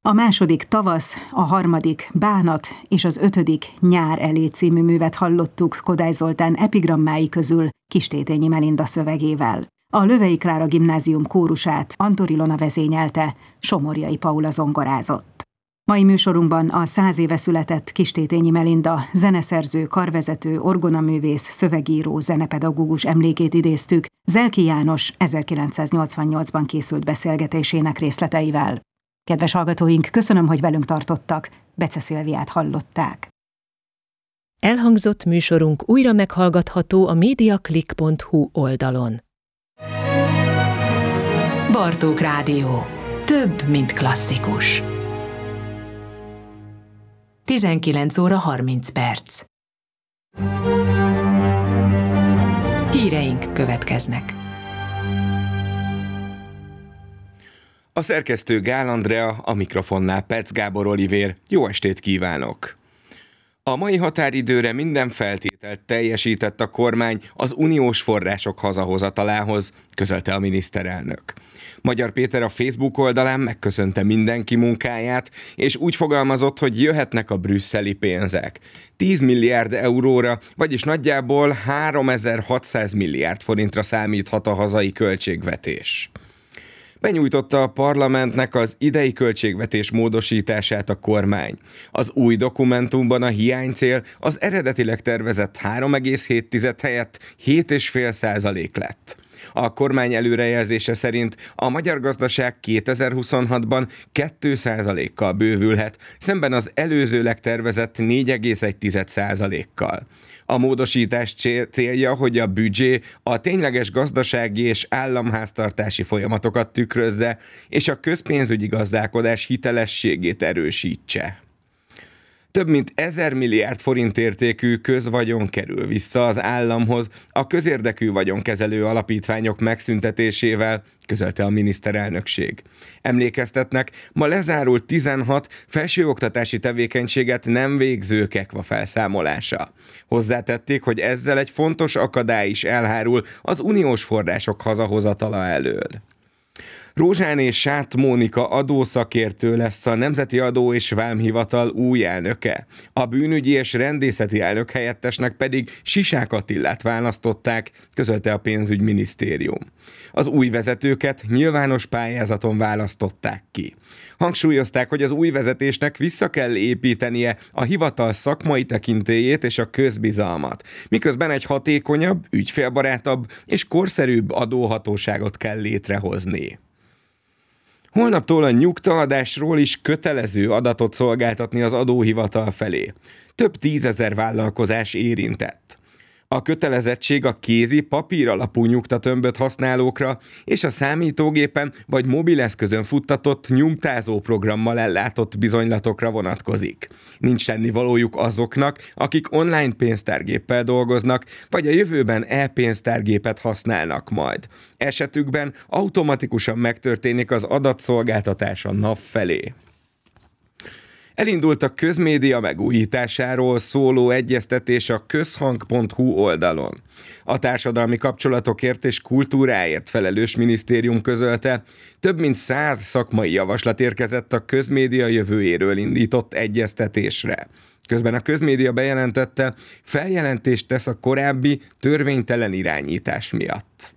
A második Tavasz, a harmadik Bánat és az ötödik Nyár elé című művet hallottuk Kodály Zoltán epigrammái közül Kistétényi Melinda szövegével. A Lövei Klára Gimnázium kórusát Antor Ilona vezényelte, Somorjai Paula zongorázott. Mai műsorunkban a 100 éve született Kistétényi Melinda zeneszerző, karvezető, orgonaművész, szövegíró, zenepedagógus emlékét idéztük Zelki János 1988-ban készült beszélgetésének részleteivel. Kedves hallgatóink, köszönöm, hogy velünk tartottak. Bece Szilviát hallották. Elhangzott műsorunk újra meghallgatható a mediaclick.hu oldalon. Bartók Rádió. Több, mint klasszikus. 19 óra 30 perc. Híreink következnek. A szerkesztő Gál Andrea, a mikrofonnál Petsz Gábor Olivér. Jó estét kívánok! A mai határidőre minden feltételt teljesített a kormány az uniós források hazahozatalához, közölte a miniszterelnök. Magyar Péter a Facebook oldalán megköszönte mindenki munkáját, és úgy fogalmazott, hogy jöhetnek a brüsszeli pénzek. 10 milliárd euróra, vagyis nagyjából 3600 milliárd forintra számíthat a hazai költségvetés. Benyújtotta a parlamentnek az idei költségvetés módosítását a kormány. Az új dokumentumban a hiánycél az eredetileg tervezett 3,7 helyett 7,5% lett. A kormány előrejelzése szerint a magyar gazdaság 2026-ban 2%-kal bővülhet, szemben az előzőleg tervezett 4,1%-kal. A módosítás célja, hogy a büdzsé a tényleges gazdasági és államháztartási folyamatokat tükrözze, és a közpénzügyi gazdálkodás hitelességét erősítse. Több mint 1000 milliárd forint értékű közvagyon kerül vissza az államhoz a közérdekű vagyonkezelő alapítványok megszüntetésével, közölte a miniszterelnökség. Emlékeztetnek, ma lezárult 16 felsőoktatási tevékenységet nem végző KEKVA felszámolása. Hozzátették, hogy ezzel egy fontos akadály is elhárul az uniós források hazahozatala elől. Rózsáné Sát Mónika adószakértő lesz a Nemzeti Adó és Vámhivatal új elnöke. A bűnügyi és rendészeti elnök helyettesnek pedig Sisák Attilát választották, közölte a pénzügyminisztérium. Az új vezetőket nyilvános pályázaton választották ki. Hangsúlyozták, hogy az új vezetésnek vissza kell építenie a hivatal szakmai tekintélyét és a közbizalmat, miközben egy hatékonyabb, ügyfélbarátabb és korszerűbb adóhatóságot kell létrehozni. Holnaptól a nyugtaadásról is kötelező adatot szolgáltatni az adóhivatal felé. Több 10 000 vállalkozás érintett. A kötelezettség a kézi, papíralapú nyugtatömböt használókra és a számítógépen vagy mobileszközön futtatott nyugtázó programmal ellátott bizonylatokra vonatkozik. Nincs tennivalójuk azoknak, akik online pénztárgéppel dolgoznak, vagy a jövőben e-pénztárgépet használnak majd. Esetükben automatikusan megtörténik az adatszolgáltatás a NAV felé. Elindult a közmédia megújításáról szóló egyeztetés a közhang.hu oldalon. A társadalmi kapcsolatokért és kultúráért felelős minisztérium közölte, több mint 100 szakmai javaslat érkezett a közmédia jövőjéről indított egyeztetésre. Közben a közmédia bejelentette, feljelentést tesz a korábbi törvénytelen irányítás miatt.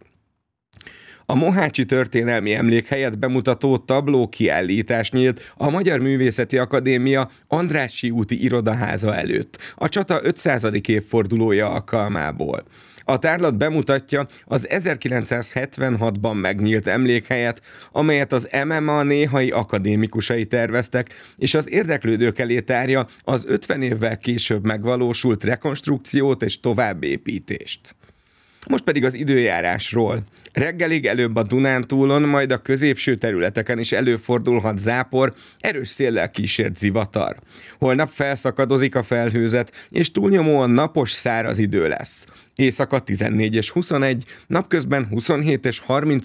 A Mohácsi Történelmi Emlékhelyet bemutató tabló kiállítás nyílt a Magyar Művészeti Akadémia Andrássy úti irodaháza előtt, a csata 500. évfordulója alkalmából. A tárlat bemutatja az 1976-ban megnyílt emlékhelyet, amelyet az MMA néhai akadémikusai terveztek, és az érdeklődők elé tárja az 50 évvel később megvalósult rekonstrukciót és továbbépítést. Most pedig az időjárásról. Reggelig előbb a Dunántúlon, majd a középső területeken is előfordulhat zápor, erős széllel kísért zivatar. Holnap felszakadozik a felhőzet, és túlnyomóan napos, száraz idő lesz. Éjszaka 14 és 21, napközben 27 és 30